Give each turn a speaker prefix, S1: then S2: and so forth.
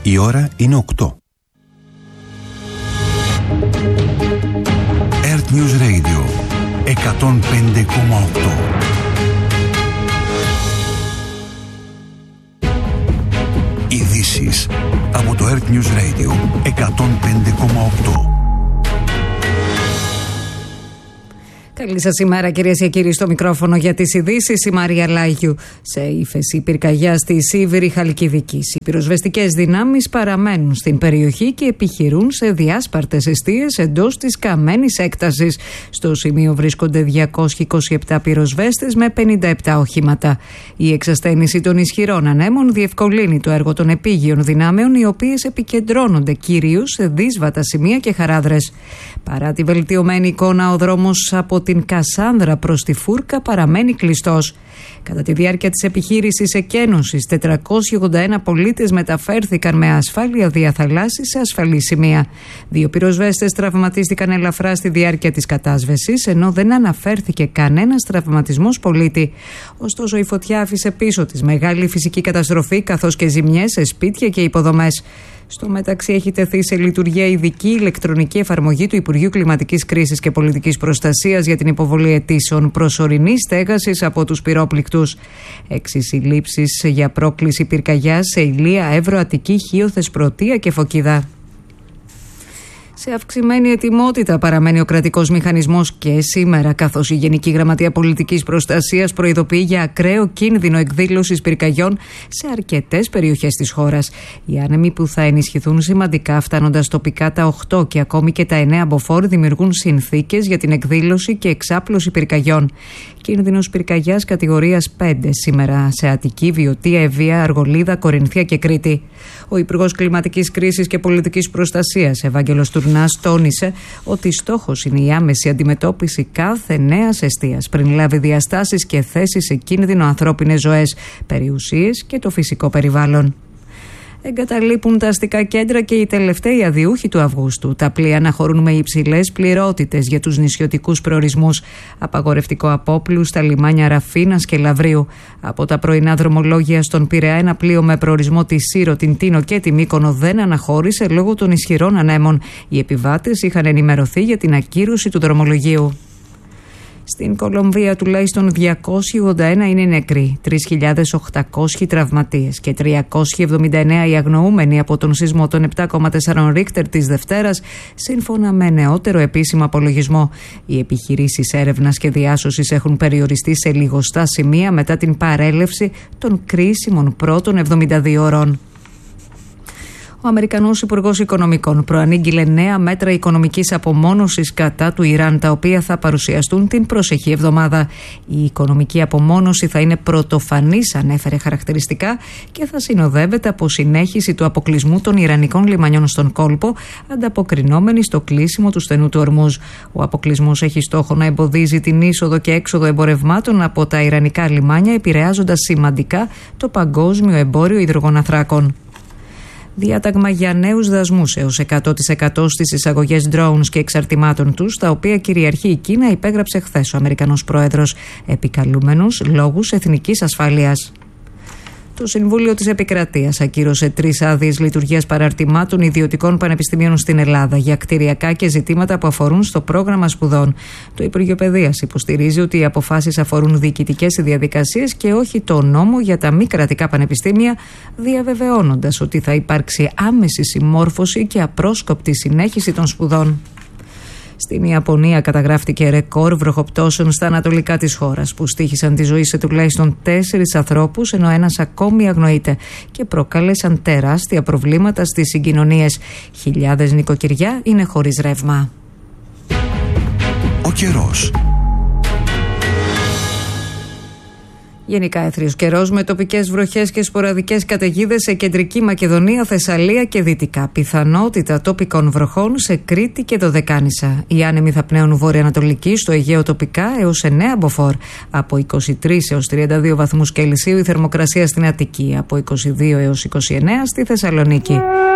S1: Η ώρα είναι 8. Earth News Radio 105,8. Ειδήσεις από το Earth News Radio 105,8.
S2: Καλή σας ημέρα, κυρίες και κύριοι, στο μικρόφωνο για τις ειδήσεις η Μαρία Λάγιου. Σε ύφεση πυρκαγιά στη Σίβηρη Χαλκιδική. Οι πυροσβεστικές δυνάμεις παραμένουν στην περιοχή και επιχειρούν σε διάσπαρτες εστίες εντός της καμένης έκτασης. Στο σημείο βρίσκονται 227 πυροσβέστες με 57 οχήματα. Η εξασθένιση των ισχυρών ανέμων διευκολύνει το έργο των επίγειων δυνάμεων, οι οποίες επικεντρώνονται κυρίως σε δύσβατα σημεία και χαράδρες. Παρά τη βελτιωμένη εικόνα, ο δρόμος από την Κασάνδρα προς τη Φούρκα παραμένει κλειστός. Κατά τη διάρκεια της επιχείρησης εκένωσης, 481 πολίτες μεταφέρθηκαν με ασφάλεια διαθαλάσσης σε ασφαλή σημεία. 2 πυροσβέστες τραυματίστηκαν ελαφρά στη διάρκεια της κατάσβεσης, ενώ δεν αναφέρθηκε κανένας τραυματισμός πολίτη. Ωστόσο, η φωτιά άφησε πίσω της μεγάλη φυσική καταστροφή, καθώς και ζημιές σε σπίτια και υποδομές. Στο μεταξύ, έχει τεθεί σε λειτουργία ειδική ηλεκτρονική εφαρμογή του Υπουργείου Κλιματικής Κρίσης και Πολιτικής Προστασίας για την υποβολή αιτήσεων προσωρινής στέγασης από τους πυρόπληκτους. 6 συλλήψεις για πρόκληση πυρκαγιάς σε Ηλία, Εύρο, Αττική, Χίο, Θεσπρωτεία και Φωκίδα. Σε αυξημένη ετοιμότητα παραμένει ο κρατικός μηχανισμός και σήμερα, καθώς η Γενική Γραμματεία Πολιτικής Προστασίας προειδοποιεί για ακραίο κίνδυνο εκδήλωσης πυρκαγιών σε αρκετές περιοχές της χώρας. Οι άνεμοι, που θα ενισχυθούν σημαντικά φτάνοντας τοπικά τα 8 και ακόμη και τα 9 μποφόρ, δημιουργούν συνθήκες για την εκδήλωση και εξάπλωση πυρκαγιών. Κίνδυνος πυρκαγιάς κατηγορίας 5 σήμερα σε Αττική, Βιωτία, Ευβοία, Αργολίδα, Κορινθία και Κρήτη. Ο Υπουργός Κλιματικής Κρίσης και Πολιτικής Προστασίας, Ευάγγελος Τουρνάς, τόνισε ότι στόχος είναι η άμεση αντιμετώπιση κάθε νέας εστίας πριν λάβει διαστάσεις και θέσει σε κίνδυνο ανθρώπινες ζωές, περιουσίες και το φυσικό περιβάλλον. Εγκαταλείπουν τα αστικά κέντρα και οι τελευταίοι αδιούχοι του Αυγούστου. Τα πλοία αναχωρούν με υψηλές πληρότητες για τους νησιωτικούς προορισμούς. Απαγορευτικό απόπλου στα λιμάνια Ραφίνας και Λαβρίου. Από τα πρωινά δρομολόγια στον Πειραιά, ένα πλοίο με προορισμό τη Σύρο, την Τίνο και τη Μύκονο δεν αναχώρησε λόγω των ισχυρών ανέμων. Οι επιβάτες είχαν ενημερωθεί για την ακύρωση του δρομολογίου. Στην Κολομβία τουλάχιστον 281 είναι νεκροί, 3.800 τραυματίες και 379 οι αγνοούμενοι από τον σεισμό των 7,4 Ρίχτερ της Δευτέρας, σύμφωνα με νεότερο επίσημο απολογισμό. Οι επιχειρήσεις έρευνας και διάσωσης έχουν περιοριστεί σε λιγοστά σημεία μετά την παρέλευση των κρίσιμων πρώτων 72 ώρων. Ο Αμερικανός Υπουργός Οικονομικών προανήγγειλε νέα μέτρα οικονομικής απομόνωσης κατά του Ιράν, τα οποία θα παρουσιαστούν την προσεχή εβδομάδα. Η οικονομική απομόνωση θα είναι πρωτοφανής, ανέφερε χαρακτηριστικά, και θα συνοδεύεται από συνέχιση του αποκλεισμού των ιρανικών λιμανιών στον κόλπο, ανταποκρινόμενοι στο κλείσιμο του στενού του Ορμούζ. Ο αποκλεισμός έχει στόχο να εμποδίζει την είσοδο και έξοδο εμπορευμάτων από τα ιρανικά λιμάνια, επηρεάζοντας σημαντικά το παγκόσμιο εμπόριο υδρογοναθράκων. Διάταγμα για νέους δασμούς έως 100% στις εισαγωγές drones και εξαρτημάτων τους, τα οποία κυριαρχεί η Κίνα, υπέγραψε χθες ο Αμερικανός Πρόεδρος, επικαλούμενους λόγους εθνικής ασφάλειας. Το Συμβούλιο της Επικρατείας ακύρωσε 3 άδειες λειτουργίας παραρτημάτων ιδιωτικών πανεπιστημίων στην Ελλάδα για κτηριακά και ζητήματα που αφορούν στο πρόγραμμα σπουδών. Το Υπουργείο Παιδείας υποστηρίζει ότι οι αποφάσεις αφορούν διοικητικές διαδικασίες και όχι το νόμο για τα μη κρατικά πανεπιστήμια, διαβεβαιώνοντας ότι θα υπάρξει άμεση συμμόρφωση και απρόσκοπτη συνέχιση των σπουδών. Στην Ιαπωνία καταγράφτηκε ρεκόρ βροχοπτώσεων στα ανατολικά της χώρας, που στοίχησαν τη ζωή σε τουλάχιστον 4 ανθρώπους, ενώ ένας ακόμη αγνοείται, και προκάλεσαν τεράστια προβλήματα στις συγκοινωνίες. Χιλιάδες νοικοκυριά είναι χωρίς ρεύμα.
S1: Ο καιρός.
S2: Γενικά έθριος καιρός με τοπικές βροχές και σποραδικές καταιγίδες σε κεντρική Μακεδονία, Θεσσαλία και Δυτικά. Πιθανότητα τοπικών βροχών σε Κρήτη και Δωδεκάνησα. Οι άνεμοι θα πνέουν βορειοανατολική, στο Αιγαίο τοπικά έως 9 μποφόρ. Από 23 έως 32 βαθμούς Κελσίου η θερμοκρασία στην Αττική. Από 22 έως 29 στη Θεσσαλονίκη.